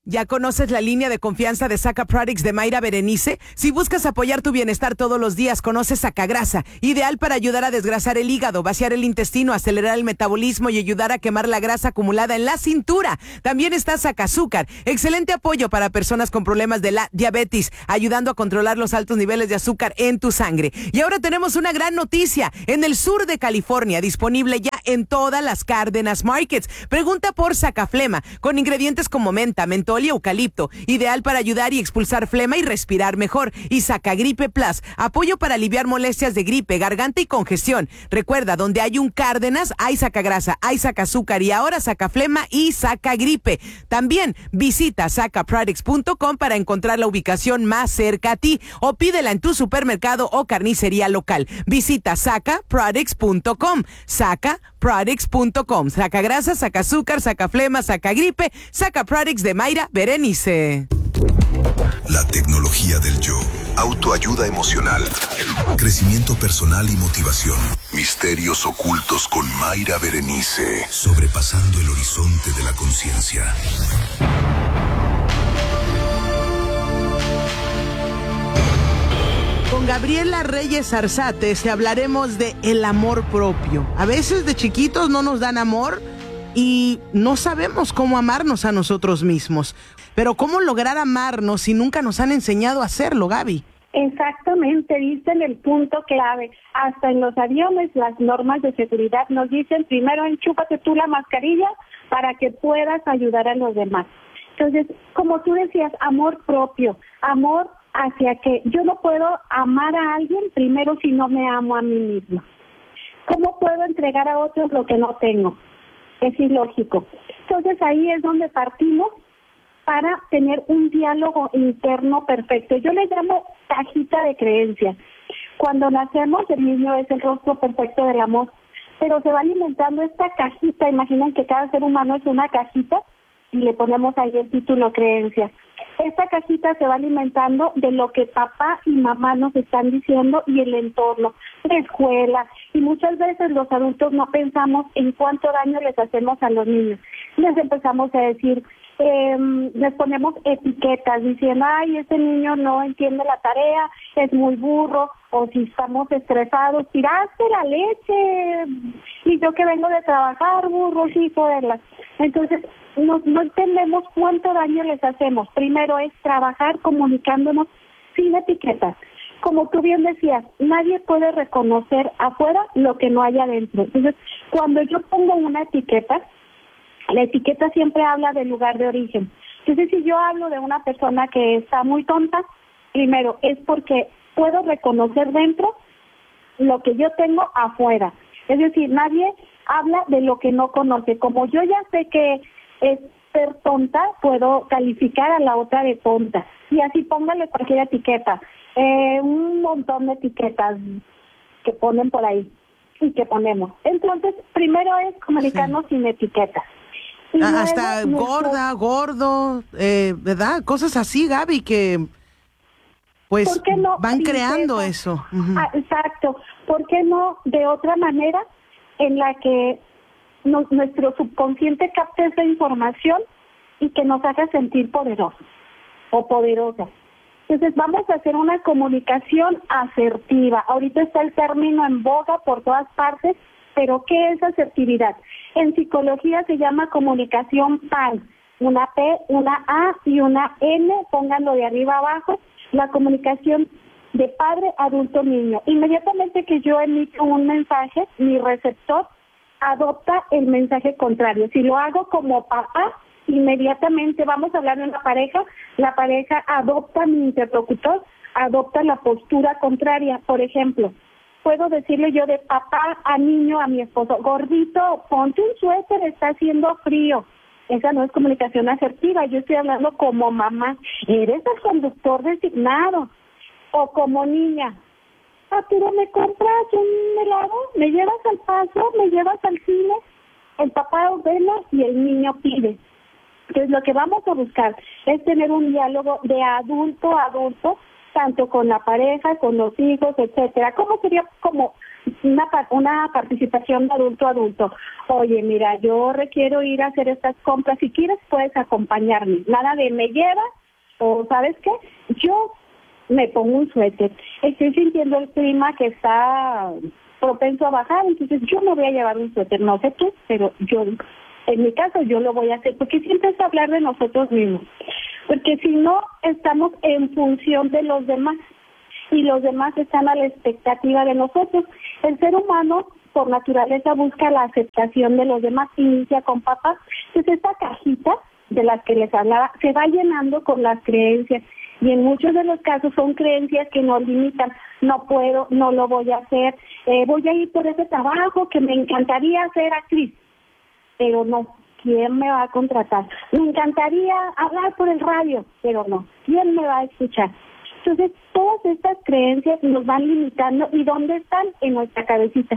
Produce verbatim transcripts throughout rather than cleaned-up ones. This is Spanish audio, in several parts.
¿Ya conoces la línea de confianza de Saca Products de Mayra Berenice? Si buscas apoyar tu bienestar todos los días, conoce Sacagrasa, ideal para ayudar a desgrasar el hígado, vaciar el intestino, acelerar el metabolismo y ayudar a quemar la grasa acumulada en la cintura. También está Sacazúcar, excelente apoyo para personas con problemas de la diabetes, ayudando a controlar los altos niveles de azúcar en tu sangre. Y ahora tenemos una gran noticia, en el sur de California, disponible ya en todas las Cárdenas Markets. Pregunta por Sacaflema, con ingredientes como menta, mentol y eucalipto, ideal para ayudar y expulsar flema y respirar mejor. Y Sacagripe Plus, apoyo para aliviar molestias de gripe, garganta y congestión. Recuerda, donde hay un Cárdenas, hay Sacagrasa, hay Sacazúcar y ahora Sacaflema y Sacagripe. También visita saca products punto com para encontrar la ubicación más cerca a ti o pídela en tu supermercado o carnicería local. Visita saca products punto com, saca products punto com. Sacagrasa, Sacazúcar, Sacaflema, Sacagripe, Saca Products de Mayra Berenice. La tecnología del yo. Autoayuda emocional. Crecimiento personal y motivación. Misterios ocultos con Mayra Berenice. Sobrepasando el horizonte de la conciencia. Con Gabriela Reyes Arzates hablaremos de el amor propio. A veces de chiquitos no nos dan amor y no sabemos cómo amarnos a nosotros mismos. Pero ¿cómo lograr amarnos si nunca nos han enseñado a hacerlo, Gaby? Exactamente, dicen el punto clave. Hasta en los aviones las normas de seguridad nos dicen primero enchúpate tú la mascarilla para que puedas ayudar a los demás. Entonces, como tú decías, amor propio, amor hacia que yo no puedo amar a alguien primero si no me amo a mí misma. ¿Cómo puedo entregar a otros lo que no tengo? Es ilógico. Entonces ahí es donde partimos para tener un diálogo interno perfecto. Yo le llamo cajita de creencias. Cuando nacemos, el niño es el rostro perfecto del amor, pero se va alimentando esta cajita. Imaginen que cada ser humano es una cajita y le ponemos ahí el título creencias. Esta cajita se va alimentando de lo que papá y mamá nos están diciendo y el entorno, la escuela, y muchas veces los adultos no pensamos en cuánto daño les hacemos a los niños. Les empezamos a decir, eh, les ponemos etiquetas diciendo, ay, este niño no entiende la tarea, es muy burro, o si estamos estresados, tiraste la leche, y yo que vengo de trabajar, burro, sí, joderla. Entonces, no, no entendemos cuánto daño les hacemos. Primero es trabajar comunicándonos sin etiquetas. Como tú bien decías, nadie puede reconocer afuera lo que no hay adentro. Entonces, cuando yo pongo una etiqueta, la etiqueta siempre habla del lugar de origen. Entonces, si yo hablo de una persona que está muy tonta, primero es porque puedo reconocer dentro lo que yo tengo afuera. Es decir, nadie habla de lo que no conoce. Como yo ya sé que es ser tonta, puedo calificar a la otra de tonta. Y así póngale cualquier etiqueta. Eh, un montón de etiquetas que ponen por ahí y que ponemos. Entonces, primero es comunicarnos sí. sin etiquetas. Y ah, hasta nuestro... gorda, gordo, eh, ¿verdad? Cosas así, Gaby, que pues no? van sí, creando eso. eso. Uh-huh. Ah, exacto. ¿Por qué no de otra manera en la que nos, nuestro subconsciente capte esa información y que nos haga sentir poderosos o poderosas? Entonces vamos a hacer una comunicación asertiva. Ahorita está el término en boga por todas partes, pero ¿qué es asertividad? En psicología se llama comunicación P A N, una P, una A y una N, pónganlo de arriba abajo, la comunicación de padre, adulto, niño. Inmediatamente que yo emito un mensaje, mi receptor adopta el mensaje contrario. Si lo hago como papá, inmediatamente vamos a hablar de una pareja, la pareja adopta mi interlocutor, adopta la postura contraria. Por ejemplo, puedo decirle yo de papá a niño a mi esposo, gordito, ponte un suéter, está haciendo frío. Esa no es comunicación asertiva, yo estoy hablando como mamá, eres el conductor designado. O como niña, Arturo, ¿me compras un helado? ¿Me llevas al paso? ¿Me llevas al cine? El papá ordena y el niño pide. Entonces lo que vamos a buscar es tener un diálogo de adulto a adulto tanto con la pareja, con los hijos, etcétera. ¿Cómo sería como una, una participación de adulto a adulto? Oye, mira, yo requiero ir a hacer estas compras, si quieres puedes acompañarme. Nada de me llevas, o ¿sabes qué? Yo me pongo un suéter. Estoy sintiendo el clima que está propenso a bajar, entonces yo me voy a llevar un suéter. No sé tú, pero yo, en mi caso, yo lo voy a hacer, porque siempre es hablar de nosotros mismos. Porque si no, estamos en función de los demás, y los demás están a la expectativa de nosotros. El ser humano, por naturaleza, busca la aceptación de los demás, inicia con papá. Entonces, esta cajita de las que les hablaba se va llenando con las creencias, y en muchos de los casos son creencias que nos limitan. No puedo, no lo voy a hacer, eh, voy a ir por ese trabajo que me encantaría ser actriz, pero no. ¿Quién me va a contratar? Me encantaría hablar por el radio, pero no. ¿Quién me va a escuchar? Entonces, todas estas creencias nos van limitando. ¿Y dónde están? En nuestra cabecita.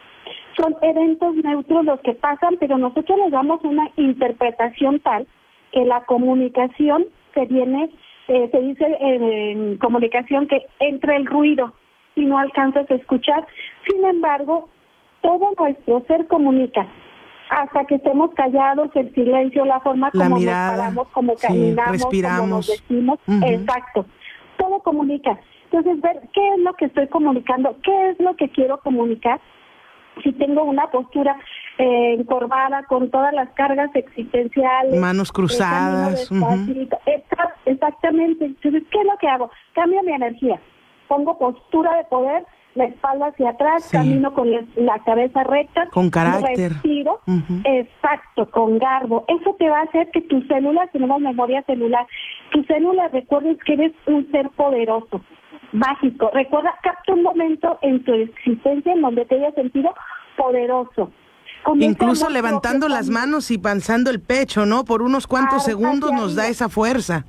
Son eventos neutros los que pasan, pero nosotros les damos una interpretación tal que la comunicación se viene, eh, se dice en, en comunicación que entra el ruido y no alcanzas a escuchar. Sin embargo, todo nuestro ser comunica. Hasta que estemos callados, el silencio, la forma la como mirada, nos paramos, como sí, caminamos, respiramos. como nos decimos, Uh-huh. exacto, todo comunica. Entonces, ver qué es lo que estoy comunicando, qué es lo que quiero comunicar. Si tengo una postura eh, encorvada con todas las cargas existenciales, manos cruzadas, uh-huh. Exactamente. Entonces, ¿qué es lo que hago? Cambio mi energía, pongo postura de poder, la espalda hacia atrás, sí. Camino con la, la cabeza recta, con carácter, respiro, uh-huh. Exacto, con garbo. Eso te va a hacer que tus células, tenemos memoria celular, tus células recuerdes que eres un ser poderoso, mágico. Recuerda, capta un momento en tu existencia en donde te hayas sentido poderoso. Con Incluso levantando las manos y panzando el pecho, ¿no? Por unos cuantos ah, segundos nos da esa fuerza.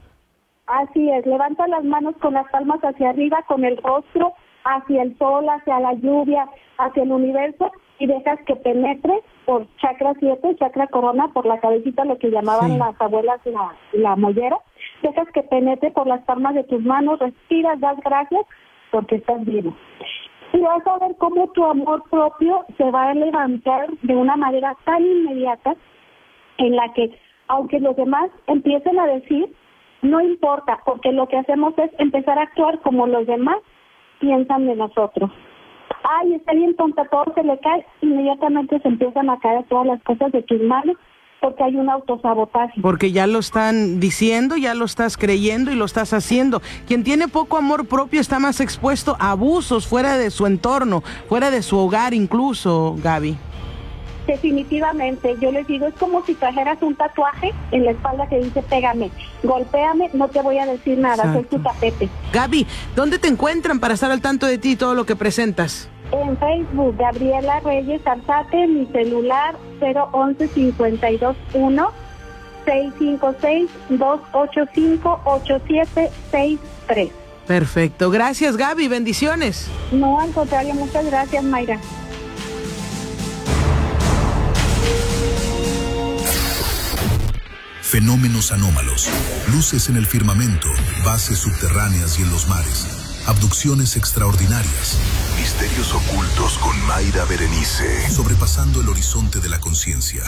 Así es, levanta las manos con las palmas hacia arriba, con el rostro hacia el sol, hacia la lluvia, hacia el universo, y dejas que penetre por chakra siete, chakra corona, por la cabecita, lo que llamaban sí. las abuelas la, la mollera. Dejas que penetre por las palmas de tus manos, respiras, das gracias porque estás vivo. Y vas a ver cómo tu amor propio se va a levantar de una manera tan inmediata en la que, aunque los demás empiecen a decir, no importa, porque lo que hacemos es empezar a actuar como los demás piensan de nosotros. Ay, está bien tonta, todo se le cae, inmediatamente se empiezan a caer todas las cosas de tus manos, porque hay un autosabotaje. Porque ya lo están diciendo, ya lo estás creyendo y lo estás haciendo. Quien tiene poco amor propio está más expuesto a abusos fuera de su entorno, fuera de su hogar incluso, Gaby. Definitivamente, yo les digo, es como si trajeras un tatuaje en la espalda que dice pégame, golpéame, no te voy a decir nada, Exacto. soy tu tapete. Gaby, ¿dónde te encuentran para estar al tanto de ti y todo lo que presentas? En Facebook, Gabriela Reyes Arzate, mi celular cero once cincuenta y dos uno seis cinco seis dos ocho cinco ocho siete seis tres. Perfecto, gracias Gaby, bendiciones. No, al contrario, muchas gracias Mayra. Fenómenos anómalos, luces en el firmamento, bases subterráneas y en los mares, abducciones extraordinarias, misterios ocultos con Mayra Berenice, sobrepasando el horizonte de la conciencia.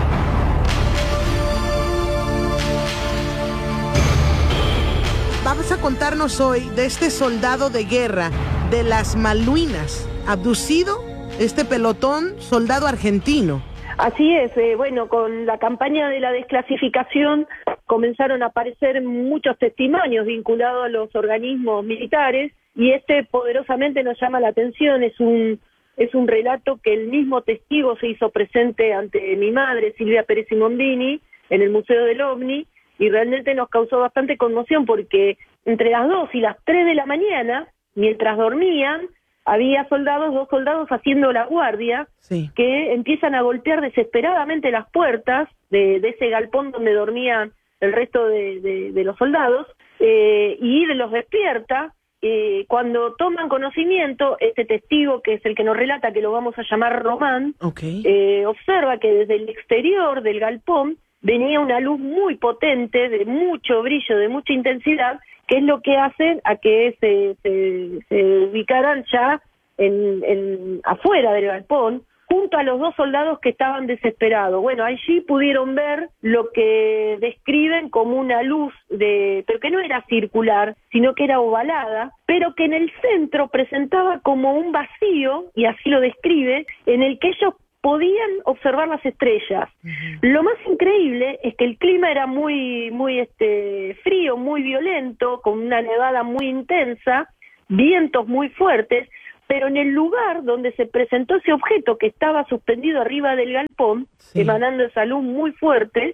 Vamos a contarnos hoy de este soldado de guerra de las Malvinas, abducido, este pelotón, soldado argentino. Así es, eh, bueno, con la campaña de la desclasificación comenzaron a aparecer muchos testimonios vinculados a los organismos militares y este poderosamente nos llama la atención, es un es un relato que el mismo testigo se hizo presente ante mi madre, Silvia Pérez Simondini, en el Museo del OVNI, y realmente nos causó bastante conmoción porque entre las dos y las tres de la mañana, mientras dormían, había soldados, dos soldados haciendo la guardia, sí. que empiezan a golpear desesperadamente las puertas de, de ese galpón donde dormían el resto de, de, de los soldados, eh, y los despierta. Eh, cuando toman conocimiento, este testigo, que es el que nos relata, que lo vamos a llamar Román, okay. eh, observa que desde el exterior del galpón venía una luz muy potente, de mucho brillo, de mucha intensidad, que es lo que hace a que se, se, se ubicaran ya en, en afuera del galpón, junto a los dos soldados que estaban desesperados. Bueno, allí pudieron ver lo que describen como una luz, de, pero que no era circular, sino que era ovalada, pero que en el centro presentaba como un vacío, y así lo describe, en el que ellos podían observar las estrellas. Uh-huh. Lo más increíble es que el clima era muy, muy este, frío, muy violento, con una nevada muy intensa, vientos muy fuertes, pero en el lugar donde se presentó ese objeto que estaba suspendido arriba del galpón, sí, emanando esa luz muy fuerte,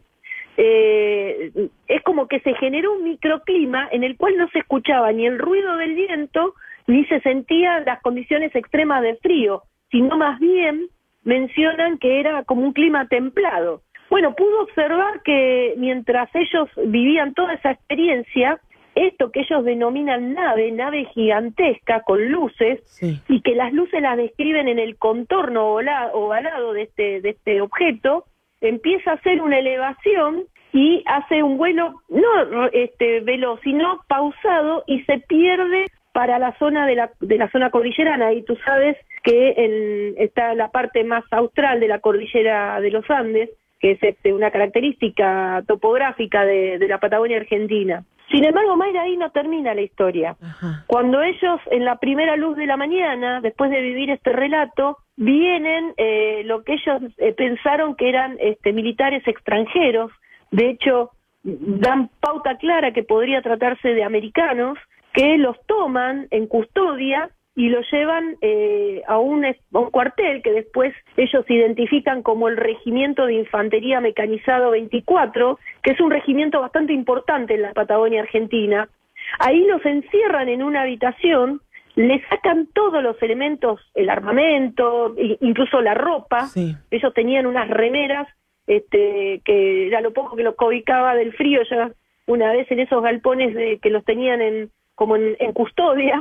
eh, es como que se generó un microclima en el cual no se escuchaba ni el ruido del viento, ni se sentían las condiciones extremas de frío, sino más bien mencionan que era como un clima templado. Bueno, pudo observar que mientras ellos vivían toda esa experiencia, esto que ellos denominan nave, nave gigantesca con luces, sí, y que las luces las describen en el contorno ovalado de este, de este objeto, empieza a hacer una elevación y hace un vuelo no este, veloz, sino pausado, y se pierde para la zona de la, de la zona cordillerana. Y tú sabes que en, está la parte más austral de la cordillera de los Andes, que es este, una característica topográfica de, de la Patagonia Argentina. Sin embargo, Mayra, ahí no termina la historia. Ajá. Cuando ellos, en la primera luz de la mañana, después de vivir este relato, vienen eh, lo que ellos eh, pensaron que eran este, militares extranjeros. De hecho, dan pauta clara que podría tratarse de americanos, que los toman en custodia y los llevan eh, a, un, a un cuartel que después ellos identifican como el Regimiento de Infantería Mecanizado veinticuatro, que es un regimiento bastante importante en la Patagonia Argentina. Ahí los encierran en una habitación, le sacan todos los elementos, el armamento, incluso la ropa. Sí. Ellos tenían unas remeras este, que era lo poco que los cobijaba del frío ya una vez en esos galpones de, que los tenían en, como en, en custodia.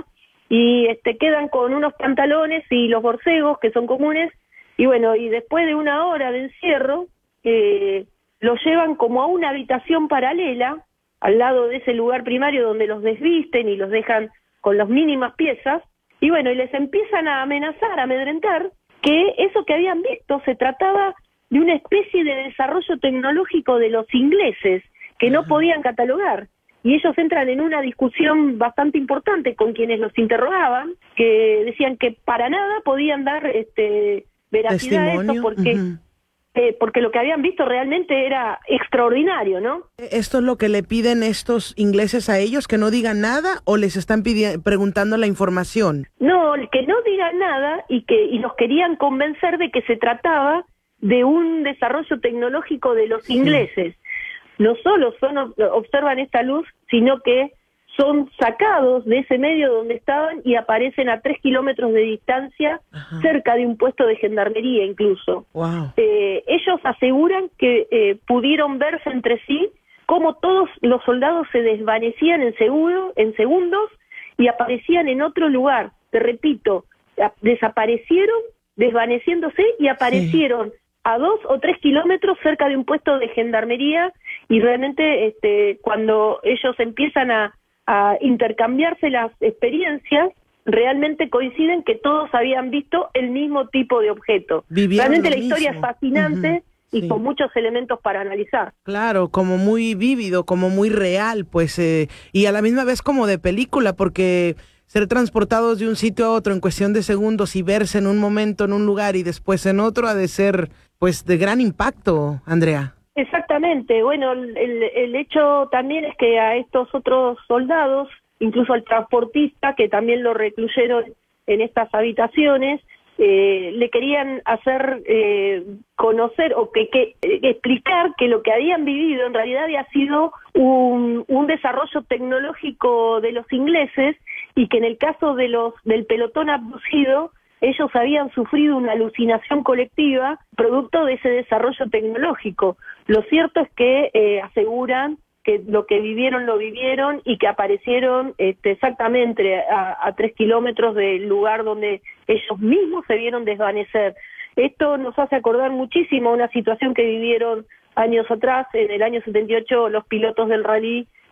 Y este quedan con unos pantalones y los borcegos que son comunes, y bueno, y después de una hora de encierro eh, los llevan como a una habitación paralela al lado de ese lugar primario donde los desvisten y los dejan con las mínimas piezas, y bueno, y les empiezan a amenazar, a amedrentar, que eso que habían visto se trataba de una especie de desarrollo tecnológico de los ingleses que no podían catalogar. Y ellos entran en una discusión bastante importante con quienes los interrogaban, que decían que para nada podían dar este, veracidad a eso, porque, uh-huh. eh, porque lo que habían visto realmente era extraordinario, ¿no? ¿Esto es lo que le piden estos ingleses a ellos, que no digan nada, o les están pidi- preguntando la información? No, que no digan nada, y que y los querían convencer de que se trataba de un desarrollo tecnológico de los sí. ingleses. No solo son, observan esta luz, sino que son sacados de ese medio donde estaban y aparecen a tres kilómetros de distancia, ajá, cerca de un puesto de gendarmería incluso. Wow. Eh, ellos aseguran que eh, pudieron verse entre sí cómo todos los soldados se desvanecían en, seguro, en segundos y aparecían en otro lugar. Te repito, desaparecieron desvaneciéndose y aparecieron sí. a dos o tres kilómetros cerca de un puesto de gendarmería, y realmente este, cuando ellos empiezan a, a intercambiarse las experiencias, realmente coinciden que todos habían visto el mismo tipo de objeto. Vivieron realmente la historia mismo. Es fascinante, uh-huh, y sí. con muchos elementos para analizar. Claro, como muy vívido, como muy real, pues, eh, y a la misma vez como de película, porque ser transportados de un sitio a otro en cuestión de segundos y verse en un momento en un lugar y después en otro ha de ser, pues, de gran impacto, Andrea. Exactamente. Bueno, el, el hecho también es que a estos otros soldados, incluso al transportista, que también lo recluyeron en estas habitaciones, eh, le querían hacer eh, conocer o que, que eh, explicar que lo que habían vivido en realidad había sido un, un desarrollo tecnológico de los ingleses, y que en el caso de los del pelotón abducido, ellos habían sufrido una alucinación colectiva producto de ese desarrollo tecnológico. Lo cierto es que eh, aseguran que lo que vivieron lo vivieron y que aparecieron este, exactamente a, a tres kilómetros del lugar donde ellos mismos se vieron desvanecer. Esto nos hace acordar muchísimo una situación que vivieron años atrás, en el año setenta y ocho, los pilotos del rally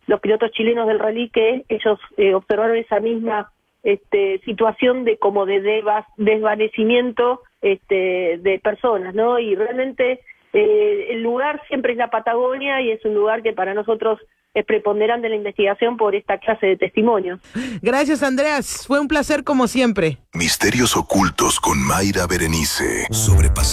los pilotos chilenos del rally que ellos eh, observaron esa misma este, situación de como de deva- desvanecimiento este, de personas, ¿no? Y realmente eh, el lugar siempre es la Patagonia y es un lugar que para nosotros es preponderante en la investigación por esta clase de testimonios. Gracias, Andreas. Fue un placer como siempre. Misterios ocultos con Mayra Berenice. Sobrepasando